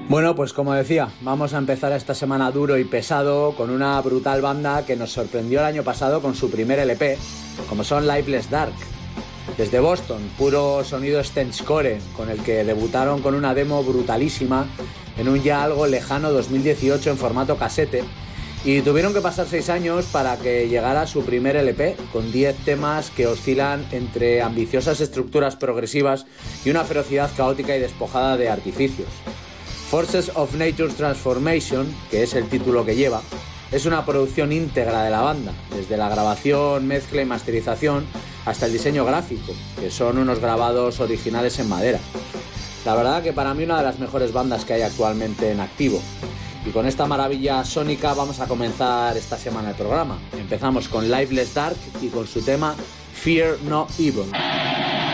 Bueno, pues como decía, vamos a empezar esta semana duro y pesado con una brutal banda que nos sorprendió el año pasado con su primer LP, como son Lifeless Dark. Desde Boston, puro sonido stenchcore, con el que debutaron con una demo brutalísima en un ya algo lejano 2018 en formato casete, y tuvieron que pasar 6 años para que llegara su primer LP, con 10 temas que oscilan entre ambiciosas estructuras progresivas y una ferocidad caótica y despojada de artificios. Forces of Nature's Transformation, que es el título que lleva, es una producción íntegra de la banda, desde la grabación, mezcla y masterización hasta el diseño gráfico, que son unos grabados originales en madera. La verdad que para mí una de las mejores bandas que hay actualmente en activo. Y con esta maravilla sónica vamos a comenzar esta semana el programa. Empezamos con Lifeless Dark y con su tema Fear No Evil.